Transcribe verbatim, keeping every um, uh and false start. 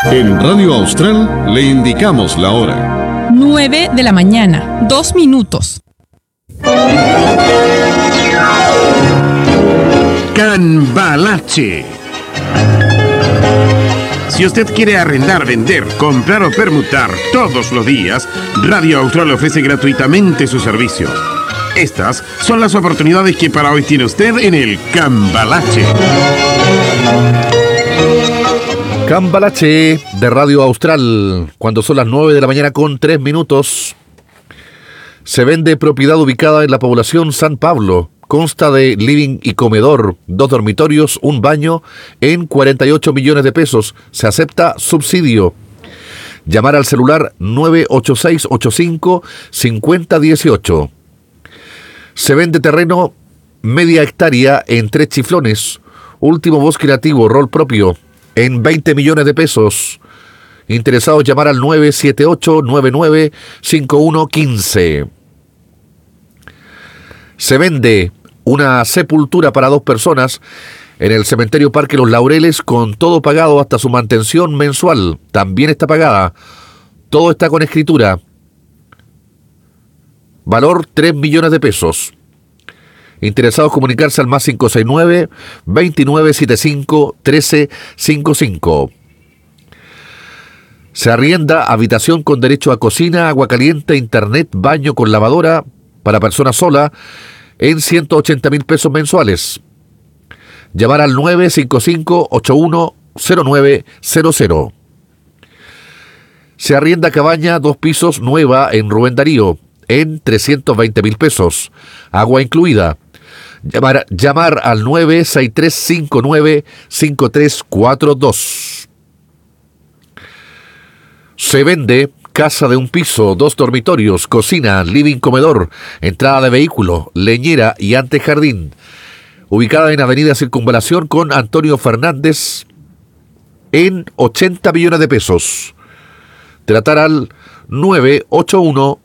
En Radio Austral le indicamos la hora. nueve de la mañana, dos minutos. Cambalache. Si usted quiere arrendar, vender, comprar o permutar todos los días, Radio Austral ofrece gratuitamente su servicio. Estas son las oportunidades que para hoy tiene usted en el Cambalache. Cambalache de Radio Austral, cuando son las nueve de la mañana con tres minutos. Se vende propiedad ubicada en la población San Pablo. Consta de living y comedor, dos dormitorios, un baño, en cuarenta y ocho millones de pesos. Se acepta subsidio. Llamar al celular nueve ocho seis ocho cinco cinco cero uno ocho. Se vende terreno media hectárea en Tres Chiflones. Último bosque nativo, rol propio, en veinte millones de pesos. Interesados, llamar al nueve siete ocho nueve nueve cinco uno uno cinco. Se vende una sepultura para dos personas en el cementerio Parque Los Laureles, con todo pagado hasta su mantención mensual. También está pagada. Todo está con escritura. Valor tres millones de pesos. Interesados, comunicarse al más cinco seis nueve, veintinueve setenta y cinco, trece cincuenta y cinco. Se arrienda habitación con derecho a cocina, agua caliente, internet, baño con lavadora para persona sola en ciento ochenta mil pesos mensuales. Llamar al nueve cinco cinco ocho uno cero nueve cero cero. Se arrienda cabaña dos pisos nueva en Rubén Darío en trescientos veinte mil pesos, agua incluida. Llamar, llamar al nueve seis tres cinco nueve cinco tres cuatro dos. Se vende casa de un piso, dos dormitorios, cocina, living, comedor, entrada de vehículo, leñera y antejardín. Ubicada en Avenida Circunvalación con Antonio Fernández en ochenta millones de pesos. Tratar al nueve ocho uno